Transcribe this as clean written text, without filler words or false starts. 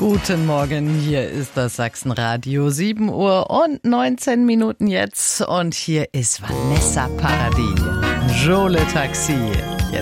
Guten Morgen, hier ist das Sachsenradio, 7 Uhr und 19 Minuten jetzt und hier ist Vanessa Paradis, Jole Taxi. Jetzt